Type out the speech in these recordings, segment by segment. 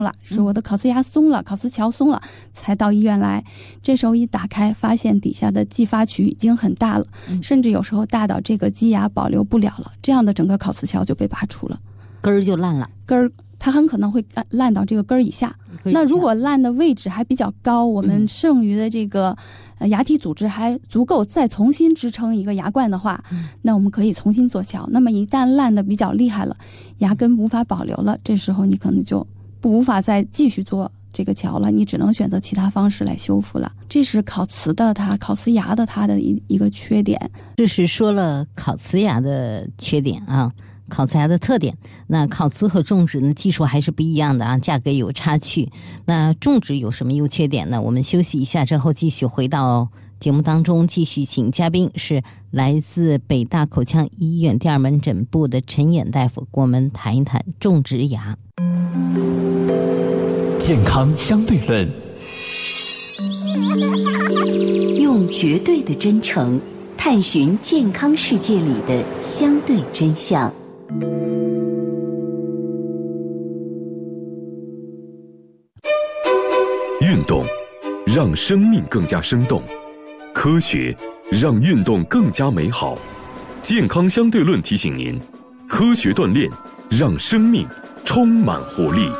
了，是我的烤瓷牙松了，烤瓷桥松了，才到医院来。这时候一打开，发现底下的继发区已经很大了，甚至有时候大到这个基牙保留不了了，这样的整个烤瓷桥就被拔除了， 根儿就烂了， 根儿它很可能会烂到这个根儿以下。那如果烂的位置还比较高，我们剩余的这个牙体组织还足够再重新支撑一个牙冠的话，那我们可以重新做桥。那么一旦烂的比较厉害了，牙根无法保留了，这时候你可能就无法再继续做这个桥了，你只能选择其他方式来修复了。这是烤瓷牙的它的一个缺点。 这是说了烤瓷牙的缺点啊，烤瓷牙的特点。那烤瓷和种植呢，技术还是不一样的啊，价格有差距。那种植有什么优缺点呢？我们休息一下之后继续回到节目当中，继续请嘉宾是来自北大口腔医院第2门诊部的陈衍大夫，跟我们谈一谈种植牙。 健康相对论， 用绝对的真诚探寻健康世界里的相对真相。 运动让生命更加生动，科学让运动更加美好。健康相对论提醒您，科学锻炼让生命充满活力。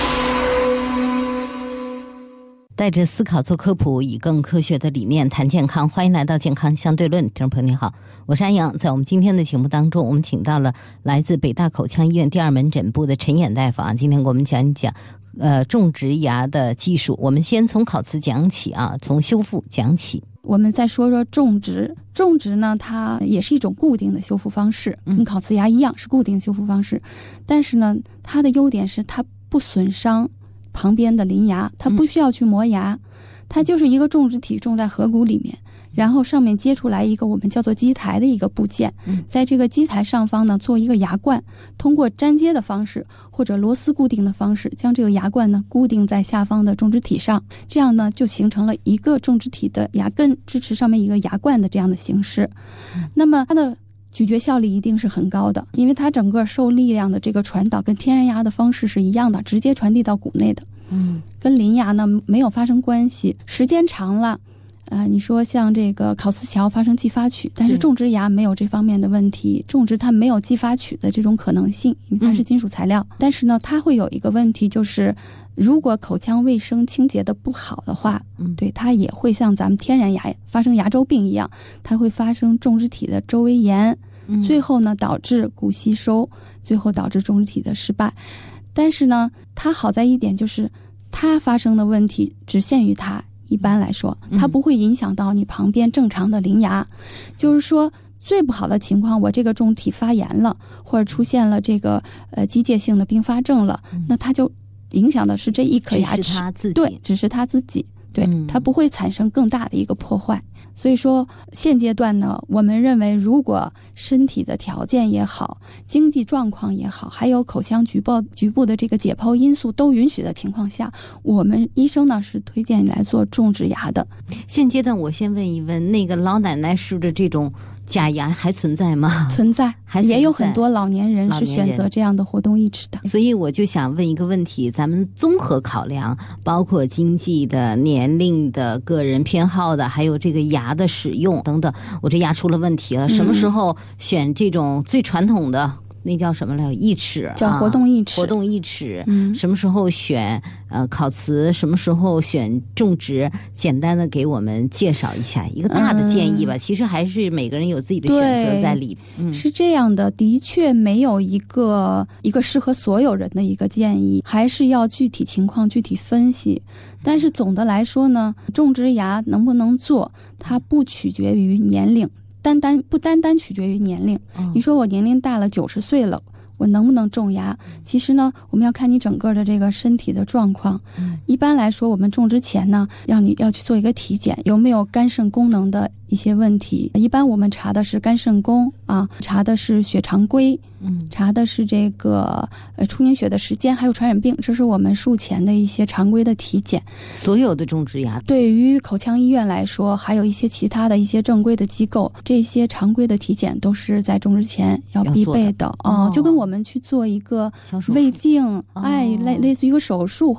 带着思考做科普，以更科学的理念谈健康。欢迎来到健康相对论，听众朋友你好，我是安阳。在我们今天的节目当中，我们请到了来自北大口腔医院第2门诊部的陈衍大夫啊，今天给我们讲一讲种植牙的技术。我们先从烤瓷讲起啊，从修复讲起。 我们再说说种植。种植呢，它也是一种固定的修复方式，跟烤瓷牙一样是固定修复方式。但是呢，它的优点是它不损伤旁边的邻牙，它不需要去磨牙，它就是一个种植体种在颌骨里面，然后上面接出来一个我们叫做基台的一个部件，在这个基台上方呢做一个牙冠，通过粘接的方式或者螺丝固定的方式，将这个牙冠呢固定在下方的种植体上，这样呢就形成了一个种植体的牙根支持上面一个牙冠的这样的形式。那么它的咀嚼效力一定是很高的，因为它整个受力量的这个传导跟天然牙的方式是一样的，直接传递到骨内的，跟邻牙呢没有发生关系。时间长了你说像这个烤瓷桥发生继发龋，但是种植牙没有这方面的问题，种植它没有继发龋的这种可能性，因为它是金属材料。但是呢，它会有一个问题，就是如果口腔卫生清洁的不好的话，对，它也会像咱们天然牙发生牙周病一样，它会发生种植体的周围炎，最后呢导致骨吸收，最后导致种植体的失败。但是呢，它好在一点就是它发生的问题只限于它。一般来说，它不会影响到你旁边正常的邻牙，就是说最不好的情况，我这个种体发炎了，或者出现了这个机械性的并发症了，那它就影响的是这一颗牙齿， 只是它自己， 对，只是它自己，对，它不会产生更大的一个破坏。所以说现阶段呢，我们认为如果身体的条件也好，经济状况也好，还有口腔局部的这个解剖因素都允许的情况下，我们医生呢是推荐来做种植牙的。 现阶段我先问一问，那个老奶奶说的这种假牙还存在吗？ 存在，也有很多老年人是选择这样的活动义齿的。 所以我就想问一个问题，咱们综合考量，包括经济的、年龄的、个人偏好的，还有这个牙的使用等等，我这牙出了问题了，什么时候选这种最传统的那叫什么来？义齿， 叫活动义齿。 活动义齿，什么时候选烤瓷？什么时候选种植？简单的给我们介绍一下一个大的建议吧。其实还是每个人有自己的选择在里。 是这样的，的确没有一个适合所有人的一个建议，还是要具体情况具体分析。但是总的来说呢，种植牙能不能做，它不取决于年龄。不单单取决于年龄，你说我年龄大了90岁了，我能不能种牙？其实呢，我们要看你整个的这个身体的状况。一般来说，我们种植前呢，你要去做一个体检，有没有肝肾功能的一些问题。一般我们查的是肝肾功啊，查的是血常规，查的是这个出凝血的时间，还有传染病，这是我们术前的一些常规的体检。 所有的种植牙， 对于口腔医院来说，还有一些其他的一些正规的机构，这些常规的体检都是在种植前要必备的。就跟我们去做一个胃镜，类似于一个手术，